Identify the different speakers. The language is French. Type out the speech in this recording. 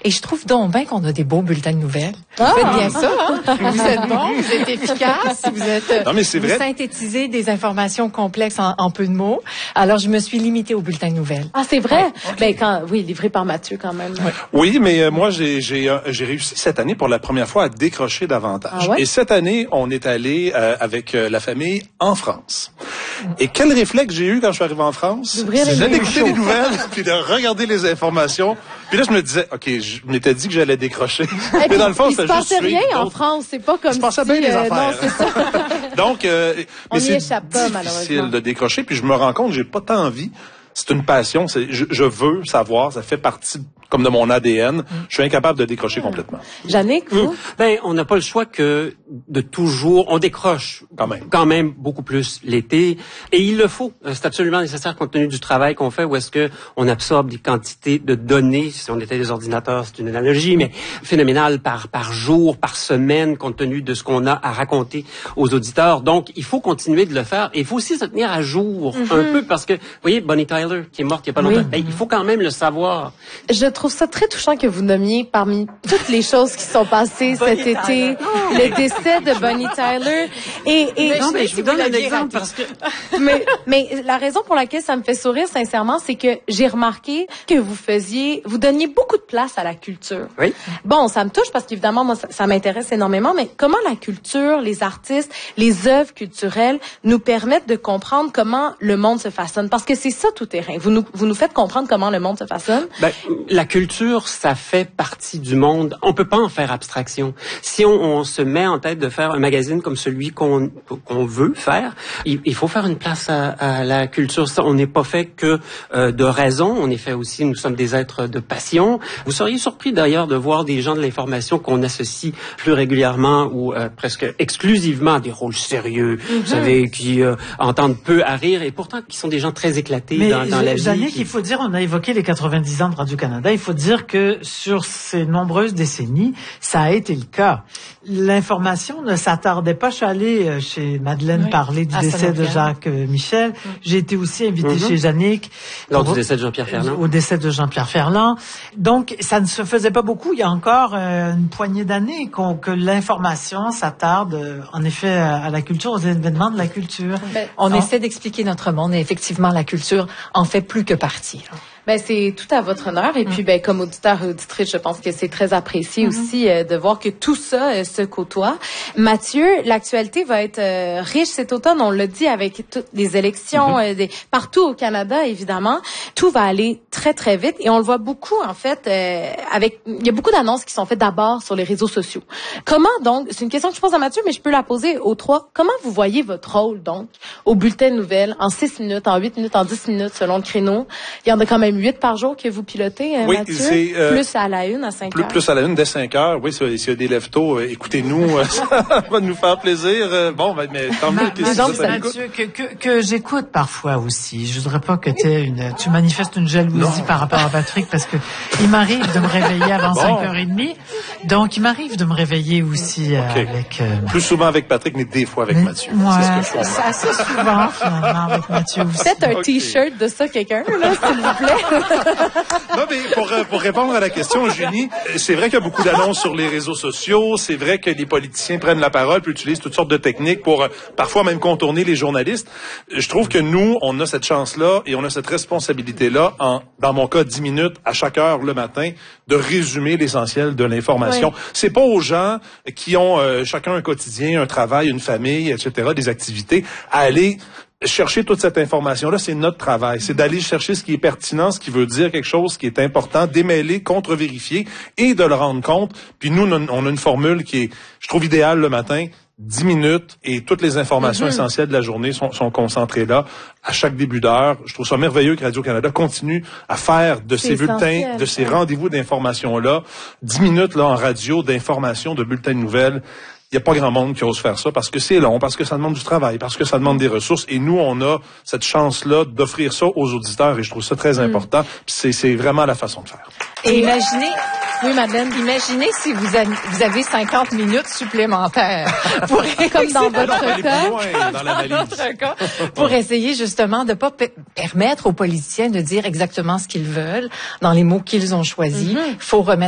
Speaker 1: Et je trouve donc bien qu'on a des beaux bulletins de nouvelles. Vous faites bien ça, hein? Vous êtes bon, vous êtes efficace,
Speaker 2: Non, mais c'est vrai.
Speaker 1: vous synthétisez des informations complexes en peu de mots. Alors, je me suis limitée aux bulletins de nouvelles.
Speaker 3: Ah, c'est vrai? Ouais. Ben, livré par Mathieu quand même.
Speaker 2: Ouais. Oui, mais moi, j'ai réussi cette année pour la première fois à décrocher davantage.
Speaker 3: Ah ouais?
Speaker 2: Et cette année, on est allé avec la famille en France. Et quel réflexe j'ai eu quand je suis arrivé en France?
Speaker 3: D'ouvrir les
Speaker 2: d'écouter les nouvelles, puis de regarder les informations. Puis là, je me disais, OK, je m'étais dit que j'allais décrocher. Mais dans le fond,
Speaker 3: ça juste rien en France. C'est pas comme
Speaker 2: il se passait bien les affaires.
Speaker 3: Non, c'est ça.
Speaker 2: Donc,
Speaker 3: on
Speaker 2: mais
Speaker 3: y échappe pas,
Speaker 2: c'est
Speaker 3: malheureusement.
Speaker 2: difficile de décrocher. Puis je me rends compte, j'ai pas tant envie. C'est une passion. Je veux savoir. Ça fait partie comme de mon ADN. Je suis incapable de décrocher complètement.
Speaker 3: Yannick, vous?
Speaker 4: Ben, on n'a pas le choix que de toujours, on décroche quand même beaucoup plus l'été. Et il le faut. C'est absolument nécessaire compte tenu du travail qu'on fait où est-ce que on absorbe des quantités de données. Si on était des ordinateurs, c'est une analogie, mais phénoménale par jour, par semaine, compte tenu de ce qu'on a à raconter aux auditeurs. Donc, il faut continuer de le faire. Et il faut aussi se tenir à jour un peu parce que, vous voyez, Bonnie Tyler, qui est morte il y a pas longtemps, ben, il faut quand même le savoir.
Speaker 3: Je trouve ça très touchant que vous nommiez parmi toutes les choses qui sont passées cet été, le décès de Bonnie Tyler.
Speaker 4: Non, mais je vous donne un exemple parce que...
Speaker 3: mais la raison pour laquelle ça me fait sourire, sincèrement, c'est que j'ai remarqué que vous donniez beaucoup de place à la culture.
Speaker 4: Oui.
Speaker 3: Bon, ça me touche parce qu'évidemment, moi, ça m'intéresse énormément, mais comment la culture, les artistes, les œuvres culturelles nous permettent de comprendre comment le monde se façonne? Parce que c'est ça tout terrain. Vous nous faites comprendre comment le monde se façonne.
Speaker 4: Ben, la culture, ça fait partie du monde. On peut pas en faire abstraction. Si on se met en tête de faire un magazine comme celui qu'on veut faire, il faut faire une place à la culture. Ça, on n'est pas fait que de raison. On est fait aussi, nous sommes des êtres de passion. Vous seriez surpris d'ailleurs de voir des gens de l'information qu'on associe plus régulièrement ou presque exclusivement à des rôles sérieux, vous savez, qui entendent peu à rire et pourtant qui sont des gens très éclatés dans la vie.
Speaker 5: Jannick, il faut dire, on a évoqué les 90 ans de Radio-Canada, il faut dire que sur ces nombreuses décennies, ça a été le cas. L'information ne s'attardait pas. Je suis allée chez Madeleine parler du décès de Jacques Michel. J'ai été aussi invitée chez Jannick.
Speaker 4: Lors du décès de Jean-Pierre Ferland.
Speaker 5: Au décès de Jean-Pierre Ferland. Donc, ça ne se faisait pas beaucoup. Il y a encore une poignée d'années que l'information s'attarde, en effet, à la culture, aux événements de la culture.
Speaker 1: On essaie d'expliquer notre monde et effectivement, la culture en fait plus que partie.
Speaker 3: Ben, c'est tout à votre honneur. Et puis, comme auditeur et auditrice, je pense que c'est très apprécié aussi de voir que tout ça se côtoie. Mathieu, l'actualité va être riche cet automne. On l'a dit avec toutes les élections partout au Canada, évidemment. Tout va aller très, très vite. Et on le voit beaucoup, en fait, il y a beaucoup d'annonces qui sont faites d'abord sur les réseaux sociaux. Comment, donc, c'est une question que je pose à Mathieu, mais je peux la poser aux trois. Comment vous voyez votre rôle, donc, au bulletin de nouvelles, en 6 minutes, en 8 minutes, en 10 minutes, selon le créneau? Il y en a quand même 8 par jour que vous pilotez,
Speaker 2: oui,
Speaker 3: Mathieu? Plus à la une, à 5 heures. Plus
Speaker 2: à la une, dès 5 heures. Oui, s'il y a des lève-tôt, écoutez-nous, ça va nous faire plaisir. Bon, mais tant mieux que
Speaker 5: Mathieu, que j'écoute parfois aussi. Je voudrais pas que tu manifestes une jalousie par rapport à Patrick, parce que il m'arrive de me réveiller avant 5h30. Donc, il m'arrive de me réveiller aussi avec...
Speaker 2: Plus souvent avec Patrick, mais des fois avec Mathieu.
Speaker 5: Ouais,
Speaker 2: c'est ce que je comprends.
Speaker 5: C'est assez souvent, finalement, avec Mathieu aussi.
Speaker 3: Faites un T-shirt de ça, quelqu'un, là, s'il vous plaît.
Speaker 2: Non, mais pour répondre à la question, Eugénie, c'est vrai qu'il y a beaucoup d'annonces sur les réseaux sociaux. C'est vrai que les politiciens prennent la parole puis utilisent toutes sortes de techniques pour parfois même contourner les journalistes. Je trouve que nous, on a cette chance-là et on a cette responsabilité-là, dans mon cas, 10 minutes à chaque heure le matin, de résumer l'essentiel de l'information. Oui. C'est pas aux gens qui ont chacun un quotidien, un travail, une famille, etc., des activités, à aller chercher toute cette information-là. C'est notre travail. C'est d'aller chercher ce qui est pertinent, ce qui veut dire quelque chose qui est important, démêler, contre-vérifier et de le rendre compte. Puis nous, on a une formule qui est, je trouve, idéale le matin. 10 minutes et toutes les informations essentielles de la journée sont concentrées là à chaque début d'heure. Je trouve ça merveilleux que Radio-Canada continue à faire de ces bulletins, de ces rendez-vous d'information-là, 10 minutes là en radio d'information, de bulletins de nouvelles. Il n'y a pas grand monde qui ose faire ça parce que c'est long, parce que ça demande du travail, parce que ça demande des ressources. Et nous, on a cette chance-là d'offrir ça aux auditeurs et je trouve ça très important. Puis c'est vraiment la façon de faire.
Speaker 1: Et imaginez...
Speaker 3: Oui, Madeleine.
Speaker 1: Imaginez si vous avez 50 minutes supplémentaires pour
Speaker 3: comme dans votre
Speaker 1: cas, pour essayer justement de pas permettre aux politiciens de dire exactement ce qu'ils veulent dans les mots qu'ils ont choisis. Il faut remettre